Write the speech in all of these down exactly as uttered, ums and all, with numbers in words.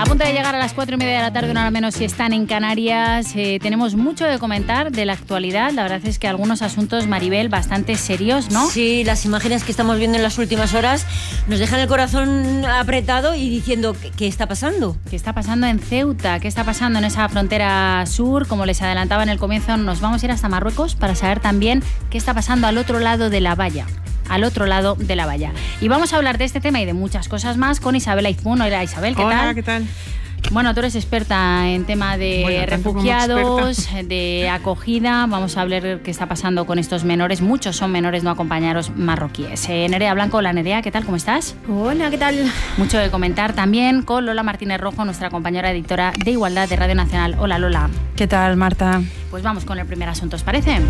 punto de llegar a las cuatro y media de la tarde, una hora menos si están en Canarias. Eh, tenemos mucho de comentar de la actualidad. La verdad es que algunos asuntos, Maribel, bastante serios, ¿no? Sí, las imágenes que estamos viendo en las últimas horas nos dejan el corazón apretado y diciendo ¿qué, qué está pasando? ¿Qué está pasando en Ceuta? ¿Qué está pasando en esa frontera sur? Como les adelantaba en el comienzo, nos vamos a ir hasta Marruecos para saber también qué está pasando al otro lado de la valla. al otro lado de la valla. Y vamos a hablar de este tema y de muchas cosas más con Isabel Aizpún. Hola, Isabel, ¿qué Hola, tal? Hola, ¿qué tal? Bueno, tú eres experta en tema de bueno, refugiados, de acogida. Vamos a ver qué está pasando con estos menores. Muchos son menores no acompañados marroquíes. Eh, Nerea Blanco, hola Nerea, ¿qué tal? ¿Cómo estás? Hola, ¿qué tal? Mucho de comentar también con Lola Martínez Rojo, nuestra compañera editora de Igualdad de Radio Nacional. Hola, Lola. ¿Qué tal, Marta? Pues vamos con el primer asunto, ¿os parece?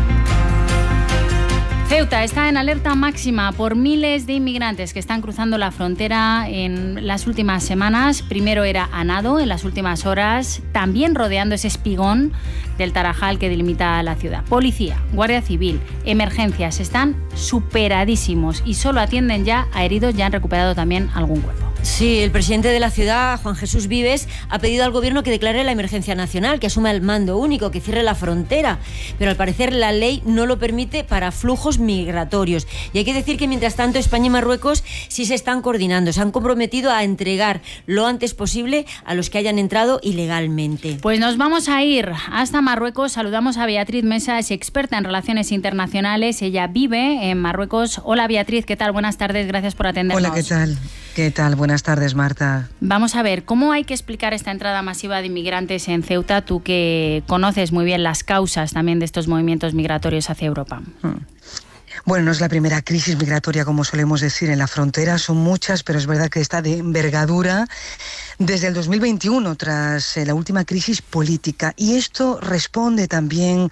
Ceuta está en alerta máxima por miles de inmigrantes que están cruzando la frontera en las últimas semanas. Primero era a nado en las últimas horas, también rodeando ese espigón del Tarajal que delimita la ciudad. Policía, Guardia Civil, emergencias están superadísimos y solo atienden ya a heridos. Ya han recuperado también algún cuerpo. Sí, el presidente de la ciudad, Juan Jesús Vives, ha pedido al gobierno que declare la emergencia nacional, que asuma el mando único, que cierre la frontera. Pero al parecer la ley no lo permite para flujos migratorios. Y hay que decir que mientras tanto España y Marruecos sí se están coordinando, se han comprometido a entregar lo antes posible a los que hayan entrado ilegalmente. Pues nos vamos a ir hasta Marruecos. Saludamos a Beatriz Mesa, es experta en relaciones internacionales. Ella vive en Marruecos. Hola Beatriz, ¿qué tal? Buenas tardes, gracias por atendernos. Hola, ¿qué tal? ¿Qué tal? Buenas tardes, Marta. Vamos a ver, ¿cómo hay que explicar esta entrada masiva de inmigrantes en Ceuta? Tú que conoces muy bien las causas también de estos movimientos migratorios hacia Europa. Hmm. Bueno, no es la primera crisis migratoria, como solemos decir, en la frontera. Son muchas, pero es verdad que está de envergadura desde el dos mil veintiuno, tras la última crisis política. Y esto responde también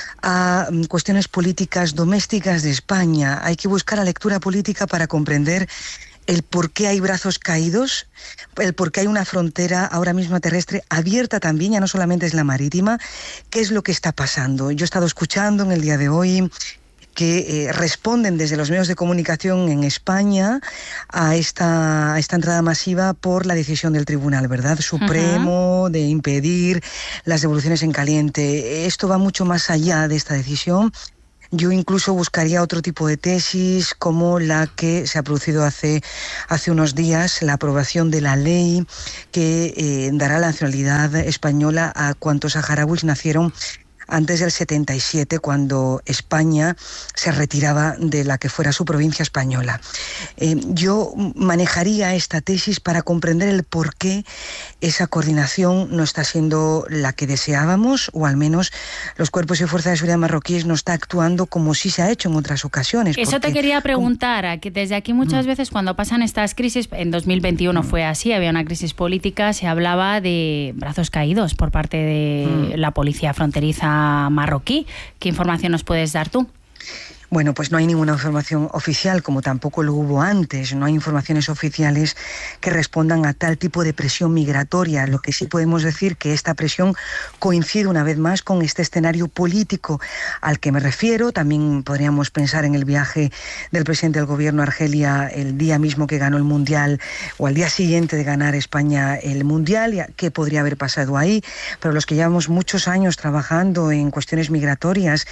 a cuestiones políticas domésticas de España. Hay que buscar la lectura política para comprender el por qué hay brazos caídos, el por qué hay una frontera ahora mismo terrestre abierta también, ya no solamente es la marítima. ¿Qué es lo que está pasando? Yo he estado escuchando en el día de hoy que eh, responden desde los medios de comunicación en España a esta, a esta entrada masiva por la decisión del Tribunal, ¿verdad? Supremo, uh-huh. de impedir las devoluciones en caliente. Esto va mucho más allá de esta decisión. Yo incluso buscaría otro tipo de tesis, como la que se ha producido hace, hace unos días, la aprobación de la ley que eh, dará la nacionalidad española a cuantos saharauis nacieron antes del setenta y siete, cuando España se retiraba de la que fuera su provincia española. Eh, yo manejaría esta tesis para comprender el por qué esa coordinación no está siendo la que deseábamos, o al menos los cuerpos y fuerzas de seguridad marroquíes no está actuando como sí se ha hecho en otras ocasiones. Eso porque, te quería preguntar, a que desde aquí muchas mm. veces cuando pasan estas crisis, en dos mil veintiuno mm. fue así, había una crisis política, se hablaba de brazos caídos por parte de mm. la policía fronteriza marroquí. ¿Qué información nos puedes dar tú? Bueno, pues no hay ninguna información oficial, como tampoco lo hubo antes. No hay informaciones oficiales que respondan a tal tipo de presión migratoria. Lo que sí podemos decir que esta presión coincide una vez más con este escenario político al que me refiero. También podríamos pensar en el viaje del presidente del gobierno a Argelia el día mismo que ganó el Mundial, o al día siguiente de ganar España el Mundial. ¿Qué podría haber pasado ahí? Pero los que llevamos muchos años trabajando en cuestiones migratorias,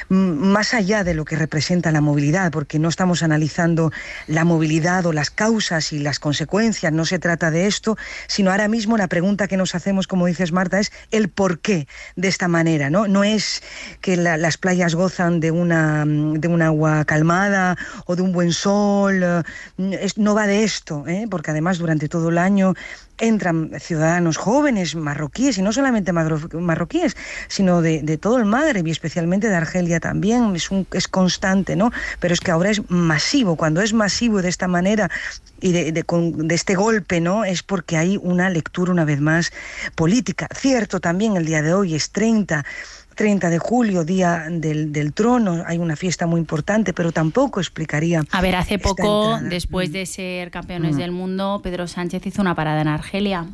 más allá de lo que representa representa la movilidad, porque no estamos analizando la movilidad o las causas y las consecuencias, no se trata de esto, sino ahora mismo la pregunta que nos hacemos, como dices Marta, es el por qué de esta manera, ¿no? No es que la, las playas gozan de una de un agua calmada o de un buen sol, es, no va de esto, ¿eh? Porque además durante todo el año entran ciudadanos jóvenes marroquíes, y no solamente marroquíes, sino de, de todo el Magreb, y especialmente de Argelia también. Es, un, es constante, ¿no? Pero es que ahora es masivo. Cuando es masivo de esta manera y de, de, con, de este golpe, ¿no? Es porque hay una lectura, una vez más, política. Cierto, también el día de hoy es treinta de julio, día del, del trono, hay una fiesta muy importante, pero tampoco explicaría. A ver, hace poco, entrada. después de ser campeones mm. del mundo, Pedro Sánchez hizo una parada en Argelia.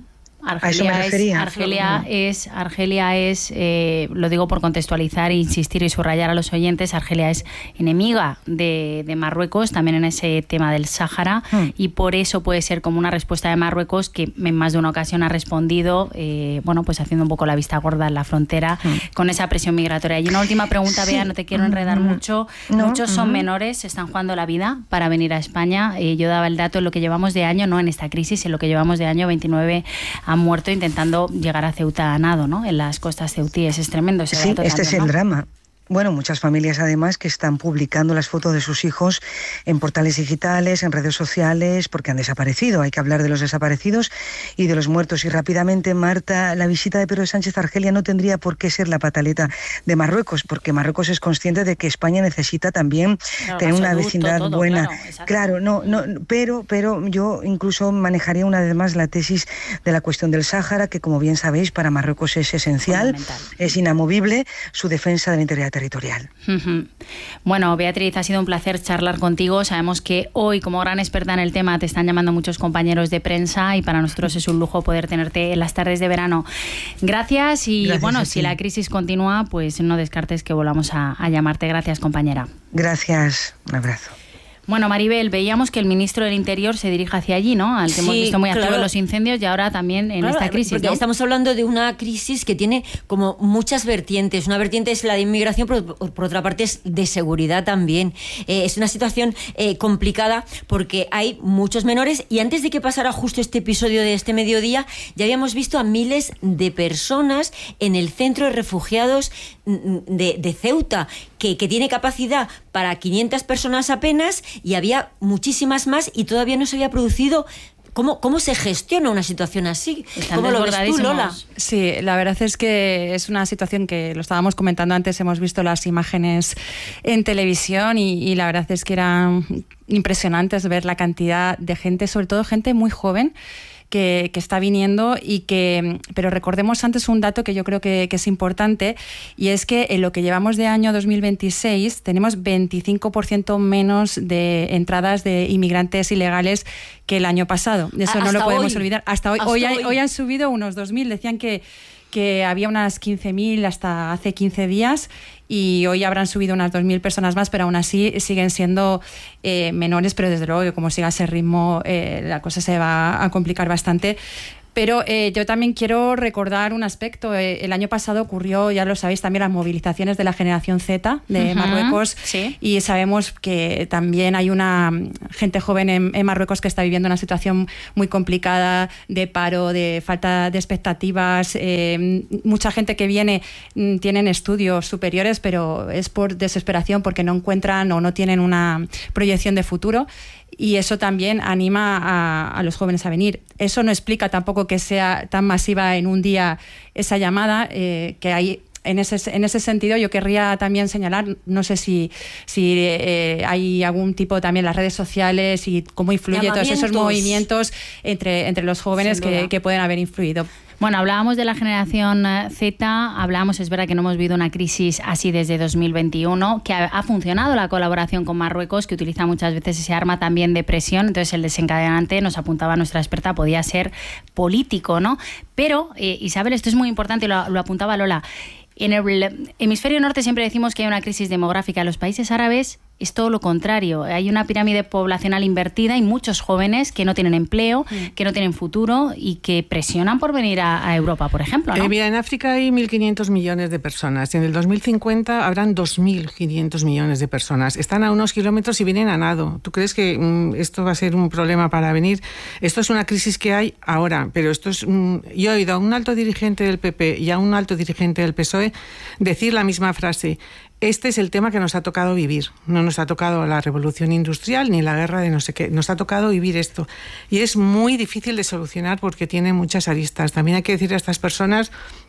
Argelia es, Argelia es, Argelia es eh, lo digo por contextualizar, insistir y subrayar a los oyentes, Argelia es enemiga de, de Marruecos, también en ese tema del Sáhara, mm. y por eso puede ser como una respuesta de Marruecos que en más de una ocasión ha respondido, eh, bueno, pues haciendo un poco la vista gorda en la frontera mm. con esa presión migratoria. Y una última pregunta, sí. Bea, no te quiero enredar mm. mucho. No. Muchos son mm. menores, se están jugando la vida para venir a España. Eh, yo daba el dato en lo que llevamos de año, no en esta crisis, en lo que llevamos de año, veintinueve han muerto intentando llegar a Ceuta a nado, ¿no? En las costas ceutíes. Es tremendo ese sí, dato este también, es el ¿no? drama. Bueno, muchas familias además que están publicando las fotos de sus hijos en portales digitales, en redes sociales, porque han desaparecido. Hay que hablar de los desaparecidos y de los muertos. Y rápidamente, Marta, la visita de Pedro Sánchez a Argelia no tendría por qué ser la pataleta de Marruecos, porque Marruecos es consciente de que España necesita también claro, tener una vecindad todo, buena. Claro, claro no, no, pero, pero yo incluso manejaría una vez más la tesis de la cuestión del Sáhara, que como bien sabéis, para Marruecos es esencial, es inamovible su defensa del integridad territorial. Uh-huh. Bueno, Beatriz, ha sido un placer charlar contigo. Sabemos que hoy, como gran experta en el tema, te están llamando muchos compañeros de prensa y para nosotros es un lujo poder tenerte en las tardes de verano. Gracias y Gracias bueno, si la crisis continúa, pues no descartes que volvamos a, a llamarte. Gracias, compañera. Gracias, un abrazo. Bueno, Maribel, veíamos que el ministro del Interior se dirige hacia allí, ¿no? Al que sí, hemos visto muy activo en los incendios y ahora también en claro, esta crisis, porque ¿no? Estamos hablando de una crisis que tiene como muchas vertientes. Una vertiente es la de inmigración, pero por otra parte es de seguridad también. Eh, es una situación eh, complicada porque hay muchos menores y antes de que pasara justo este episodio de este mediodía, ya habíamos visto a miles de personas en el centro de refugiados de, de Ceuta, que, que tiene capacidad para quinientas personas apenas y había muchísimas más y todavía no se había producido. ¿Cómo, ¿Cómo se gestiona una situación así? Están ¿Cómo lo ves tú, Lola? Sí, la verdad es que es una situación que lo estábamos comentando antes, hemos visto las imágenes en televisión y, y la verdad es que eran impresionantes ver la cantidad de gente, sobre todo gente muy joven, Que, que está viniendo y que, pero recordemos antes un dato que yo creo que, que es importante y es que en lo que llevamos de año dos mil veintiséis tenemos veinticinco por ciento menos de entradas de inmigrantes ilegales que el año pasado. Eso no lo podemos hoy. olvidar. Hasta hoy. Hasta hoy, hoy. hoy han subido unos dos mil, decían que, que había unas quince mil hasta hace quince días y hoy habrán subido unas dos mil personas más, pero aún así siguen siendo eh, menores, pero desde luego que como siga ese ritmo eh, la cosa se va a complicar bastante. Pero eh, yo también quiero recordar un aspecto. Eh, el año pasado ocurrió, ya lo sabéis, también las movilizaciones de la generación Z de uh-huh, Marruecos. Sí. Y sabemos que también hay una gente joven en, en Marruecos que está viviendo una situación muy complicada de paro, de falta de expectativas. Eh, mucha gente que viene mm, tienen estudios superiores, pero es por desesperación porque no encuentran o no tienen una proyección de futuro. Y eso también anima a, a los jóvenes a venir. Eso no explica tampoco que sea tan masiva en un día esa llamada, eh, que hay... En ese, en ese sentido yo querría también señalar, no sé si, si eh, hay algún tipo también las redes sociales y cómo influye todos esos movimientos entre, entre los jóvenes que, que pueden haber influido. Bueno, hablábamos de la generación Z, hablábamos, es verdad que no hemos vivido una crisis así desde dos mil veintiuno, que ha, ha funcionado la colaboración con Marruecos, que utiliza muchas veces ese arma también de presión, entonces el desencadenante, nos apuntaba nuestra experta, podía ser político, ¿no? Pero, eh, Isabel, esto es muy importante y lo, lo apuntaba Lola, en el hemisferio norte siempre decimos que hay una crisis demográfica. En los países árabes es todo lo contrario. Hay una pirámide poblacional invertida y muchos jóvenes que no tienen empleo, mm. que no tienen futuro y que presionan por venir a, a Europa, por ejemplo, ¿no? Eh, mira, en África hay mil quinientos millones de personas. En el dos mil cincuenta habrán dos mil quinientos millones de personas. Están a unos kilómetros y vienen a nado. ¿Tú crees que mm, esto va a ser un problema para venir? Esto es una crisis que hay ahora, pero esto es... Mm, yo he oído a un alto dirigente del P P y a un alto dirigente del P S O E decir la misma frase. Este es el tema que nos ha tocado vivir. No nos ha tocado la revolución industrial ni la guerra de no sé qué. Nos ha tocado vivir esto. Y es muy difícil de solucionar porque tiene muchas aristas. También hay que decir a estas personas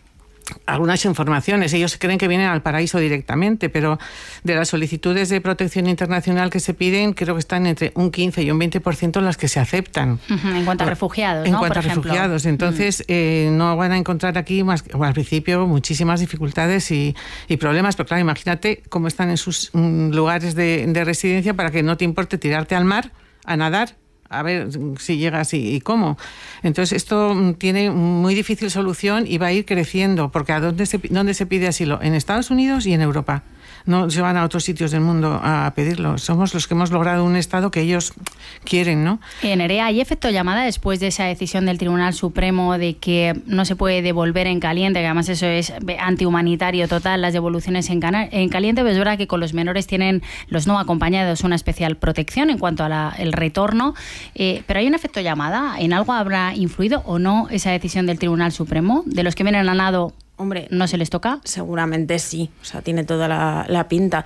algunas informaciones. Ellos creen que vienen al paraíso directamente, pero de las solicitudes de protección internacional que se piden, creo que están entre un quince y un veinte por ciento las que se aceptan. Uh-huh, en cuanto a refugiados, En ¿no? cuanto Por a refugiados. Entonces, uh-huh. eh, no van a encontrar aquí, más o al principio, muchísimas dificultades y, y problemas. Pero claro, imagínate cómo están en sus um, lugares de, de residencia para que no te importe tirarte al mar, a nadar, a ver si llega así y cómo. Entonces esto tiene muy difícil solución y va a ir creciendo, porque ¿a dónde se, dónde se pide asilo? En Estados Unidos y en Europa. No se van a otros sitios del mundo a pedirlo. Somos los que hemos logrado un Estado que ellos quieren, ¿no? En Nerea, ¿hay efecto llamada después de esa decisión del Tribunal Supremo de que no se puede devolver en caliente, que además eso es antihumanitario total, las devoluciones en, cana- en caliente? Pues es verdad que con los menores tienen los no acompañados una especial protección en cuanto al retorno, eh, pero ¿hay un efecto llamada? ¿En algo habrá influido o no esa decisión del Tribunal Supremo? ¿De los que vienen a nado Hombre, no se les toca? Seguramente sí, o sea, tiene toda la, la pinta.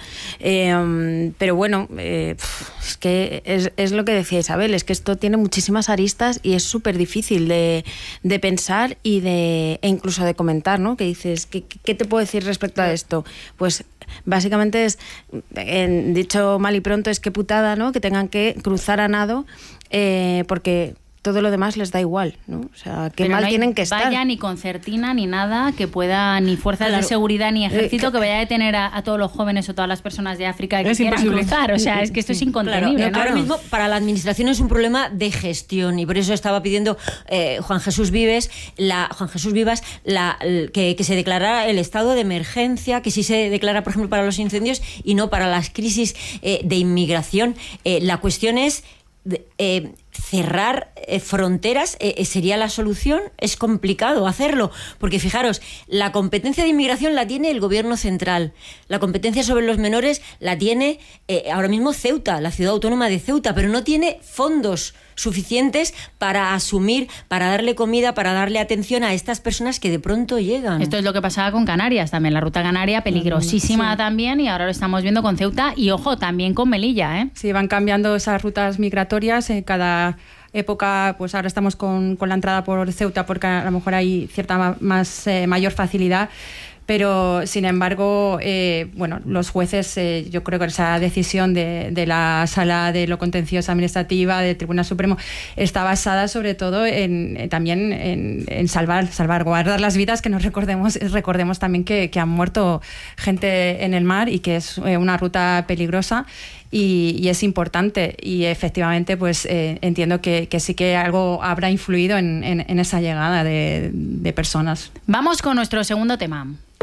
Eh, pero bueno, eh, es que es, es lo que decía Isabel, es que esto tiene muchísimas aristas y es súper difícil de, de pensar y de e incluso de comentar, ¿no? Que dices, ¿qué, qué te puedo decir respecto a esto? Pues básicamente es, en, dicho mal y pronto, es que putada, ¿no? Que tengan que cruzar a nado eh, porque todo lo demás les da igual, ¿no? O sea, qué Pero mal no hay tienen que estar. vaya ni concertina ni nada que pueda, ni fuerzas Claro. de seguridad ni ejército Eh, que vaya a detener a, a todos los jóvenes o todas las personas de África que Es quieran imposible. cruzar. O sea, es que esto es incontenible, Claro, ¿no? ahora mismo para la administración es un problema de gestión y por eso estaba pidiendo eh, Juan Jesús Vives, la, Juan Jesús Vivas, la, el- que, que se declarara el estado de emergencia, que sí se declara, por ejemplo, para los incendios y no para las crisis eh, de inmigración. Eh, la cuestión es de- eh, cerrar eh, fronteras eh, sería la solución. Es complicado hacerlo, porque fijaros, la competencia de inmigración la tiene el gobierno central, la competencia sobre los menores la tiene eh, ahora mismo Ceuta, la ciudad autónoma de Ceuta, pero no tiene fondos suficientes para asumir, para darle comida, para darle atención a estas personas que de pronto llegan. Esto es lo que pasaba con Canarias también, la ruta canaria peligrosísima Sí. también, y ahora lo estamos viendo con Ceuta y, ojo, también con Melilla, ¿eh? Sí, van cambiando esas rutas migratorias en cada época. Pues ahora estamos con, con la entrada por Ceuta porque a lo mejor hay cierta ma- más eh, mayor facilidad. Pero, sin embargo, eh, bueno, los jueces, eh, yo creo que esa decisión de, de la Sala de lo Contencioso Administrativa del Tribunal Supremo está basada sobre todo en, eh, también en, en salvar, salvaguardar las vidas, que nos recordemos, recordemos también que, que han muerto gente en el mar y que es eh, una ruta peligrosa. Y, y es importante, y efectivamente pues eh, entiendo que, que sí que algo habrá influido en, en, en esa llegada de, de personas. Vamos con nuestro segundo tema.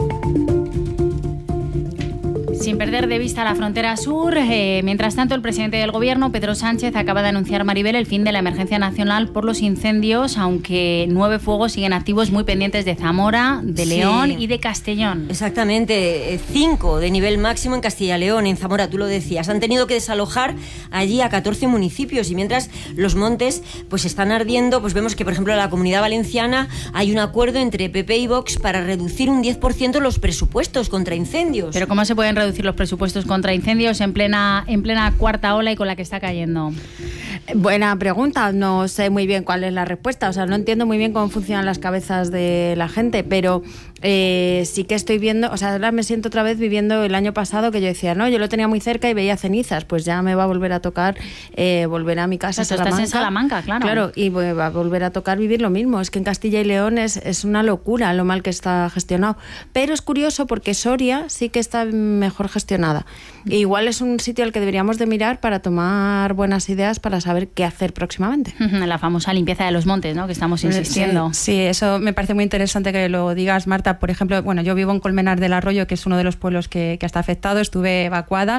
Sin perder de vista la frontera sur, eh, mientras tanto el presidente del gobierno, Pedro Sánchez, acaba de anunciar, Maribel, el fin de la emergencia nacional por los incendios, aunque nueve fuegos siguen activos muy pendientes de Zamora, de Sí. León y de Castellón. Exactamente, eh, cinco de nivel máximo en Castilla y León, en Zamora, tú lo decías. Han tenido que desalojar allí a catorce municipios y mientras los montes pues están ardiendo, pues vemos que, por ejemplo, en la Comunidad Valenciana hay un acuerdo entre P P y Vox para reducir un diez por ciento los presupuestos contra incendios. Pero ¿cómo se pueden reducir los presupuestos contra incendios en plena, en plena cuarta ola y con la que está cayendo? Buena pregunta, no sé muy bien cuál es la respuesta, o sea, no entiendo muy bien cómo funcionan las cabezas de la gente, pero eh, sí que estoy viendo, o sea, ahora me siento otra vez viviendo el año pasado que yo decía, no, yo lo tenía muy cerca y veía cenizas, pues ya me va a volver a tocar eh, volver a mi casa a Eso, Salamanca. estás en Salamanca, claro. Claro, y me va a volver a tocar vivir lo mismo, es que en Castilla y León es, es una locura lo mal que está gestionado, pero es curioso porque Soria sí que está mejor gestionada. E igual es un sitio al que deberíamos de mirar para tomar buenas ideas para saber qué hacer próximamente. La famosa limpieza de los montes, ¿no? Que estamos insistiendo. Sí, sí, eso me parece muy interesante que lo digas, Marta. Por ejemplo, bueno, yo vivo en Colmenar del Arroyo, que es uno de los pueblos que, que está afectado. Estuve evacuada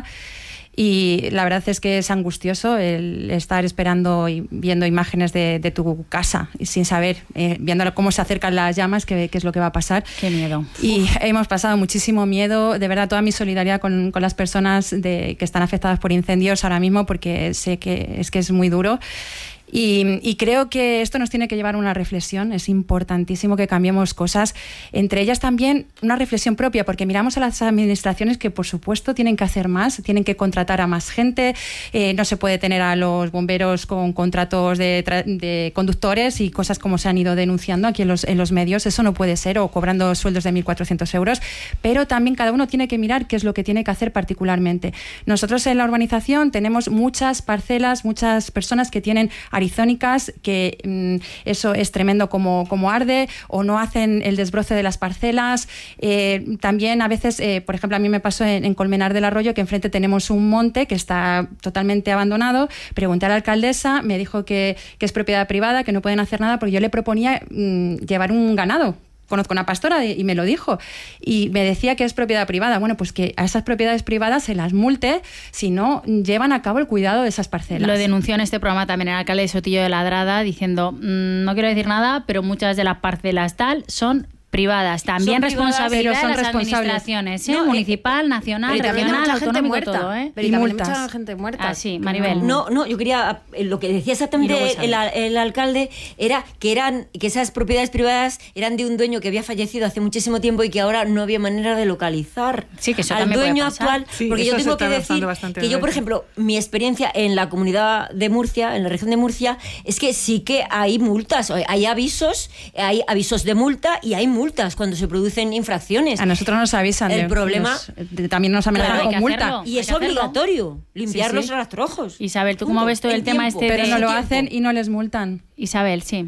y la verdad es que es angustioso el estar esperando y viendo imágenes de, de tu casa y sin saber, eh, viendo cómo se acercan las llamas, qué es lo que va a pasar. Qué miedo. Y Uf. hemos pasado muchísimo miedo. De verdad, toda mi solidaridad con, con las personas de, que están afectadas por incendios ahora mismo, porque sé que es que es muy duro. Y, y creo que esto nos tiene que llevar a una reflexión. Es importantísimo que cambiemos cosas, entre ellas también una reflexión propia, porque miramos a las administraciones que por supuesto tienen que hacer más, tienen que contratar a más gente, eh, no se puede tener a los bomberos con contratos de, de conductores y cosas como se han ido denunciando aquí en los, en los medios. Eso no puede ser, o cobrando sueldos de mil cuatrocientos euros, pero también cada uno tiene que mirar qué es lo que tiene que hacer particularmente. Nosotros en la urbanización tenemos muchas parcelas, muchas personas que tienen arizónicas, que mmm, eso es tremendo como, como arde, o no hacen el desbroce de las parcelas. Eh, también a veces, eh, por ejemplo, a mí me pasó en, en Colmenar del Arroyo, que enfrente tenemos un monte que está totalmente abandonado. Pregunté a la alcaldesa, me dijo que, que es propiedad privada, que no pueden hacer nada, porque yo le proponía mmm, llevar un ganado. Conozco una pastora y me lo dijo, y me decía que es propiedad privada. Bueno, pues que a esas propiedades privadas se las multe si no llevan a cabo el cuidado de esas parcelas. Lo denunció en este programa también el alcalde de Sotillo de Ladrada, diciendo, mmm, no quiero decir nada, pero muchas de las parcelas tal son privadas. También son responsabilidad privadas, de las administraciones, ¿eh? No, Municipal, nacional, regional, autonómico, todo, ¿eh? Pero y multas. Mucha gente muerta. Ah, sí, Maribel. No, no, yo quería, lo que decía exactamente el, el alcalde era que eran que esas propiedades privadas eran de un dueño que había fallecido hace muchísimo tiempo y que ahora no había manera de localizar sí, que eso al dueño actual. Sí, porque yo tengo que decir que yo, por ejemplo, mi experiencia en la comunidad de Murcia, en la región de Murcia, es que sí que hay multas, hay avisos, hay avisos de multa y hay multas multas cuando se producen infracciones. A nosotros nos avisan. El de, problema... Nos, de, también nos amenazan claro, con multa. hacerlo, y es obligatorio limpiar sí, sí. los rastrojos. Isabel, ¿tú cómo ves todo el tema este? Pero de... no lo hacen y no les multan. Isabel, sí.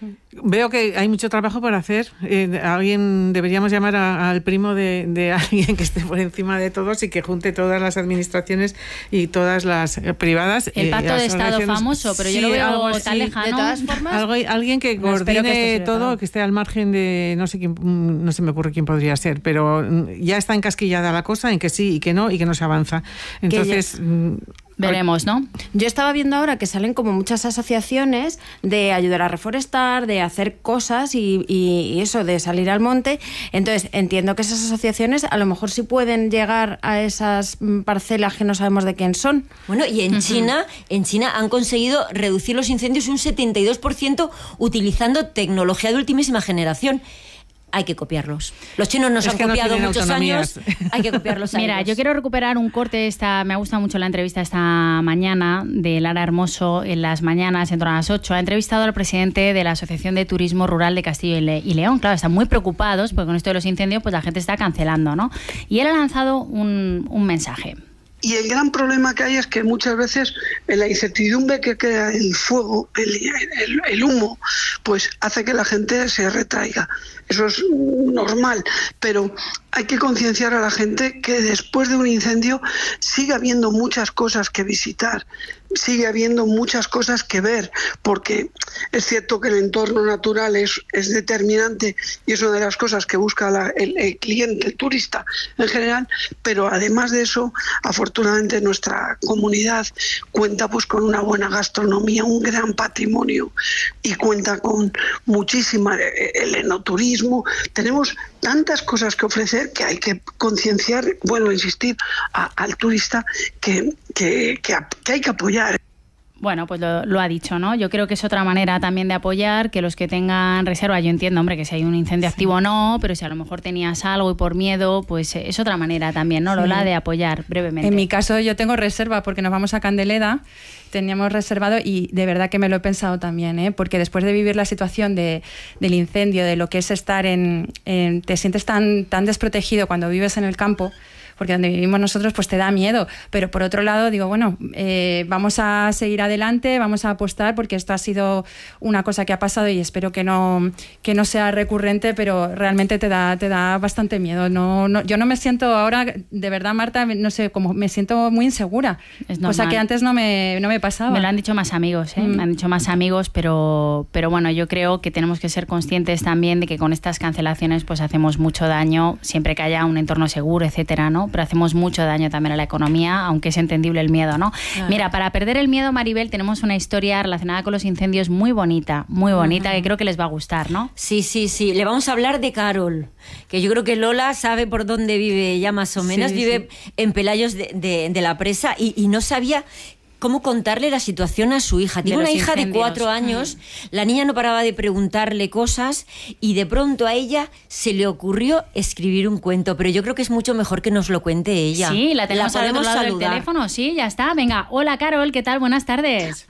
Veo que hay mucho trabajo por hacer. Eh, alguien deberíamos llamar a, al primo de, de alguien que esté por encima de todos y que junte todas las administraciones y todas las eh, privadas. El pacto eh, de Estado famoso, pero sí, yo lo veo tan lejano. De todas formas, algo, alguien que no, coordine que todo, que esté al margen de no sé quién, no se me ocurre quién podría ser, pero ya está encasquillada la cosa en que sí y que no y que no se avanza. Entonces. Veremos, ¿no? Yo estaba viendo ahora que salen como muchas asociaciones de ayudar a reforestar, de hacer cosas y, y, y eso, de salir al monte. Entonces, entiendo que esas asociaciones a lo mejor sí pueden llegar a esas parcelas que no sabemos de quién son. Bueno, y en uh-huh. China, en China han conseguido reducir los incendios un setenta y dos por ciento utilizando tecnología de ultimísima generación. Hay que copiarlos. Los chinos nos es han copiado no muchos años, hay que copiarlos a Mira, ellos. yo quiero recuperar un corte, esta, me ha gustado mucho la entrevista esta mañana de Lara Hermoso en las mañanas, en torno a las ocho. Ha entrevistado al presidente de la Asociación de Turismo Rural de Castilla y, Le- y León. Claro, están muy preocupados porque con esto de los incendios pues la gente está cancelando, ¿no? Y él ha lanzado un, un mensaje. Y el gran problema que hay es que muchas veces la incertidumbre que crea el fuego, el, el, el humo, pues hace que la gente se retraiga. Eso es normal, pero hay que concienciar a la gente que después de un incendio sigue habiendo muchas cosas que visitar, sigue habiendo muchas cosas que ver, porque es cierto que el entorno natural es, es determinante y es una de las cosas que busca la, el, el cliente, el turista en general, pero además de eso, afortunadamente nuestra comunidad cuenta pues con una buena gastronomía, un gran patrimonio y cuenta con muchísima el enoturismo. Tenemos tantas cosas que ofrecer que hay que concienciar, bueno, insistir a, al turista que, que, que, que hay que apoyar. Bueno, pues lo, lo ha dicho, ¿no? Yo creo que es otra manera también de apoyar, que los que tengan reserva, yo entiendo, hombre, que si hay un incendio sí. activo no, pero si a lo mejor tenías algo y por miedo, pues es otra manera también, ¿no, Lola, sí. de apoyar brevemente? En mi caso yo tengo reserva porque nos vamos a Candeleda, teníamos reservado y de verdad que me lo he pensado también, ¿eh? Porque después de vivir la situación de, del incendio, de lo que es estar en... en te sientes tan, tan desprotegido cuando vives en el campo, porque donde vivimos nosotros pues te da miedo, pero por otro lado digo, bueno, eh, vamos a seguir adelante, vamos a apostar porque esto ha sido una cosa que ha pasado y espero que no, que no sea recurrente, pero realmente te da, te da bastante miedo. No, no, yo no me siento ahora, de verdad, Marta, no sé, como me siento muy insegura, es cosa que antes no me, no me pasaba. Me lo han dicho más amigos, ¿eh? Mm. me han dicho más amigos, pero, pero bueno, yo creo que tenemos que ser conscientes también de que con estas cancelaciones pues hacemos mucho daño, siempre que haya un entorno seguro, etcétera, ¿no? Pero hacemos mucho daño también a la economía, aunque es entendible el miedo, ¿no? Claro. Mira, para perder el miedo, Maribel, tenemos una historia relacionada con los incendios muy bonita, muy bonita, uh-huh. que creo que les va a gustar, ¿no? Sí, sí, sí. Le vamos a hablar de Carol, que yo creo que Lola sabe por dónde vive ya más o menos. Sí, vive sí. en Pelayos de, de, de la Presa y, y no sabía cómo contarle la situación a su hija. Tiene una hija incendios. de cuatro años, mm. la niña no paraba de preguntarle cosas y de pronto a ella se le ocurrió escribir un cuento, pero yo creo que es mucho mejor que nos lo cuente ella. Sí, la tenemos la al otro lado saludar. del teléfono, sí, ya está. Venga, hola Carol, ¿qué tal? Buenas tardes.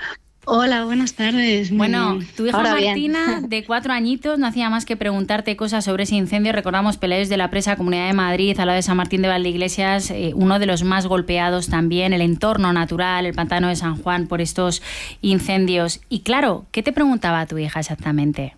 Hola, buenas tardes. Bueno, tu hija Ahora Martina, bien. de cuatro añitos, no hacía más que preguntarte cosas sobre ese incendio. Recordamos Peleles de la Presa, Comunidad de Madrid, al lado de San Martín de Valdeiglesias, eh, uno de los más golpeados también, el entorno natural, el pantano de San Juan, por estos incendios. Y claro, ¿qué te preguntaba tu hija exactamente?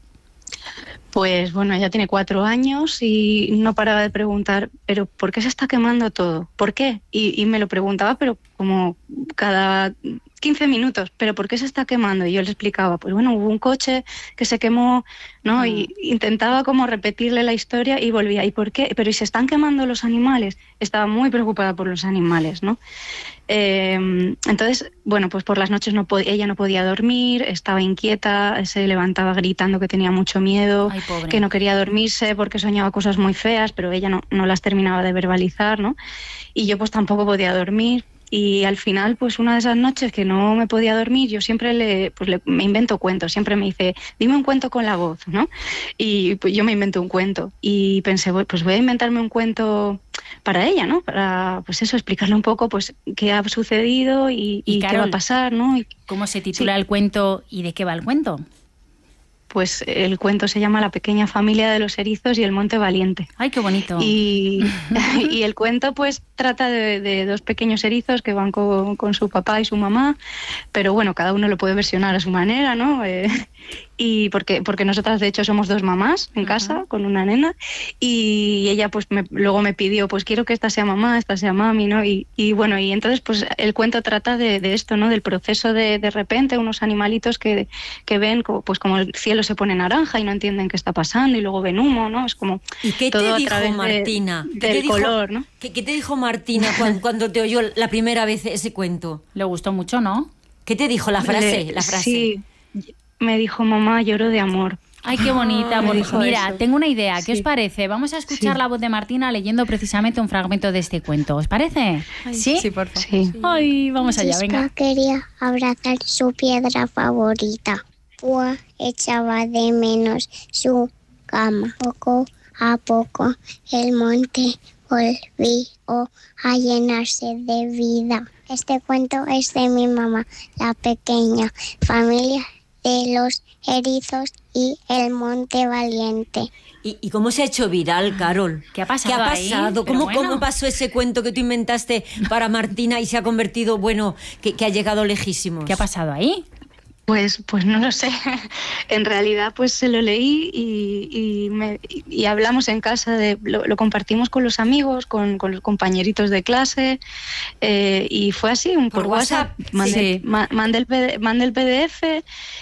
Pues bueno, ella tiene cuatro años y no paraba de preguntar, ¿pero por qué se está quemando todo? ¿Por qué? Y, y me lo preguntaba, pero como cada quince minutos, ¿pero por qué se está quemando? Y yo le explicaba, pues bueno, hubo un coche que se quemó, ¿no? Mm. Y intentaba como repetirle la historia y volvía, ¿y por qué? Pero ¿y se están quemando los animales? Estaba muy preocupada por los animales, ¿no? Eh, entonces, bueno, pues por las noches no pod- ella no podía dormir, estaba inquieta, se levantaba gritando que tenía mucho miedo, Ay, pobre. que no quería dormirse porque soñaba cosas muy feas, pero ella no, no las terminaba de verbalizar, ¿no? Y yo pues tampoco podía dormir. Y al final, pues una de esas noches que no me podía dormir, yo siempre le, pues le, me invento cuentos, siempre me dice, dime un cuento con la voz, ¿no? Y pues yo me invento un cuento y pensé, pues voy a inventarme un cuento para ella, ¿no? Para, pues eso, explicarle un poco, pues, qué ha sucedido y, y, y Carol, qué va a pasar, ¿no? Y, ¿cómo se titula sí. el cuento y de qué va el cuento? Pues el cuento se llama La pequeña familia de los erizos y el monte valiente. ¡Ay, qué bonito! Y, y el cuento pues trata de, de dos pequeños erizos que van con, con su papá y su mamá, pero bueno, cada uno lo puede versionar a su manera, ¿no? Eh, y porque, porque nosotras de hecho somos dos mamás en casa, uh-huh. con una nena, y ella pues me, luego me pidió, pues quiero que esta sea mamá, esta sea mami, ¿no? Y, y bueno, y entonces pues el cuento trata de, de esto, ¿no? Del proceso de de repente unos animalitos que, que ven como, pues como el cielo se pone naranja y no entienden qué está pasando y luego ven humo, ¿no? Es como ¿Y qué todo te dijo a través Martina? De, ¿Qué del te dijo, color, ¿no? ¿qué, ¿Qué te dijo Martina cuando, cuando te oyó la primera vez ese cuento? Le gustó mucho, ¿no? ¿Qué te dijo la frase? Le, la frase? Sí, me dijo, mamá, lloro de amor. Ay, qué bonita. Ah, pues, mira, eso. tengo una idea. ¿Qué Sí. os parece? Vamos a escuchar Sí. la voz de Martina leyendo precisamente un fragmento de este cuento. ¿Os parece? Ay, ¿Sí? Sí, por favor. Sí. Ay, vamos allá, Chispa venga. quería abrazar su piedra favorita. Púa echaba de menos su cama. Poco a poco el monte volvió a llenarse de vida. Este cuento es de mi mamá, la pequeña familia de los erizos y el monte valiente. ¿Y, ¿Y cómo se ha hecho viral, Carol? ¿Qué ha pasado ¿Qué ha ahí? pasado? Pero ¿Cómo, bueno. ¿Cómo pasó ese cuento que tú inventaste para Martina y se ha convertido, bueno, que, que ha llegado lejísimos? ¿Qué ha pasado ahí? Pues, pues no lo sé. En realidad, pues se lo leí y, y, me, y hablamos en casa, de, lo, lo compartimos con los amigos, con, con los compañeritos de clase, eh, y fue así, un por, Por WhatsApp. WhatsApp, Mandé, sí. ma, mandé, el P D, mandé el P D F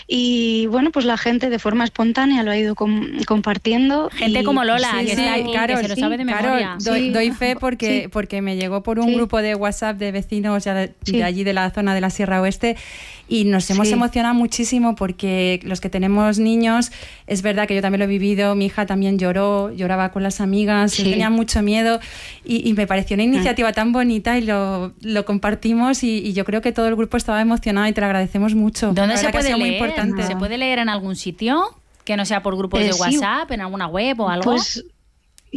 y bueno, pues la gente de forma espontánea lo ha ido com, compartiendo. Gente y, como Lola, sí, que sí, está aquí, Carol, que se lo sí, sabe de Carol, memoria. doy, Sí. doy fe porque, Sí. porque me llegó por un Sí. grupo de WhatsApp de vecinos ya de, Sí. de allí de la zona de la Sierra Oeste y nos hemos Sí. emocionado muchísimo porque los que tenemos niños, es verdad que yo también lo he vivido, mi hija también lloró, lloraba con las amigas, Sí. tenía mucho miedo y, y me pareció una iniciativa tan bonita y lo, lo compartimos y, y yo creo que todo el grupo estaba emocionado y te lo agradecemos mucho. ¿Dónde La se verdad que ha puede sido muy leer? importante. ¿Se puede leer en algún sitio? Que no sea por grupos Eh, de sí. WhatsApp, en alguna web o algo. Pues